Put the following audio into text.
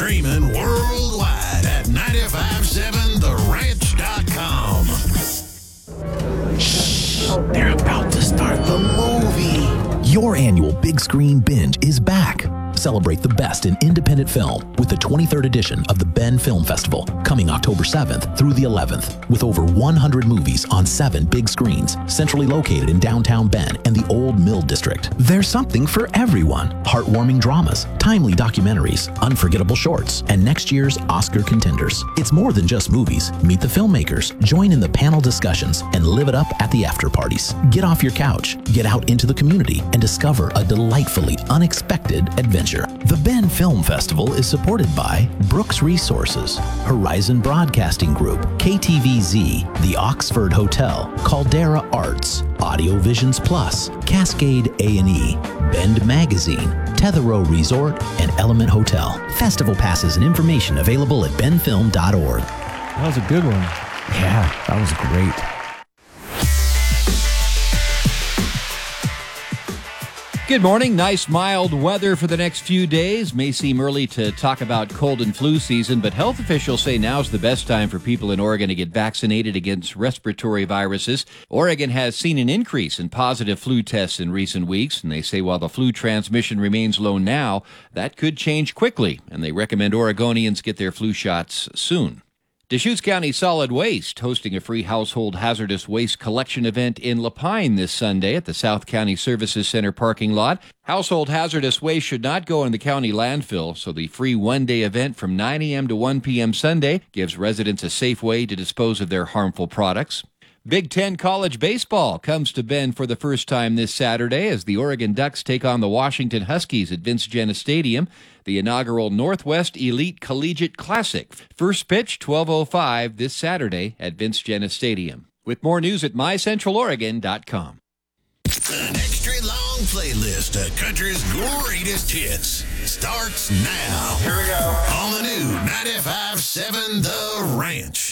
Streaming worldwide at 957theranch.com. Shh, they're about to start the movie. Your annual Big Screen Binge is back. Celebrate the best in independent film with the 23rd edition of the Ben Film Festival, coming October 7th through the 11th, with over 100 movies on 7 big screens, centrally located in downtown Ben and the Old Mill District. There's something for everyone. Heartwarming dramas, timely documentaries, unforgettable shorts, and next year's Oscar contenders. It's more than just movies. Meet the filmmakers, join in the panel discussions, and live it up at the after parties. Get off your couch, get out into the community, and discover a delightfully unexpected adventure. The Ben Film Festival is supported by Brooks Resources, Horizon Broadcasting Group, KTVZ, the Oxford Hotel, Caldera Arts, Audio Visions Plus, Cascade A&E, Bend Magazine, Tetherow Resort, and Element Hotel. Festival passes and information available at benfilm.org. That was a good one. Yeah, that was great. Good morning. Nice mild weather for the next few days. May seem early to talk about cold and flu season, but health officials say now's the best time for people in Oregon to get vaccinated against respiratory viruses. Oregon has seen an increase in positive flu tests in recent weeks, and they say while the flu transmission remains low now, that could change quickly, and they recommend Oregonians get their flu shots soon. Deschutes County Solid Waste hosting a free household hazardous waste collection event in Lapine this Sunday at the South County Services Center parking lot. Household hazardous waste should not go in the county landfill, so the free one-day event from 9 a.m. to 1 p.m. Sunday gives residents a safe way to dispose of their harmful products. Big Ten college baseball comes to Bend for the first time this Saturday as the Oregon Ducks take on the Washington Huskies at Vince Genna Stadium. The inaugural Northwest Elite Collegiate Classic. First pitch, 12:05 this Saturday at Vince Genna Stadium. With more news at mycentraloregon.com. An extra long playlist of country's greatest hits starts now. Here we go. On the new 95.7 The Ranch.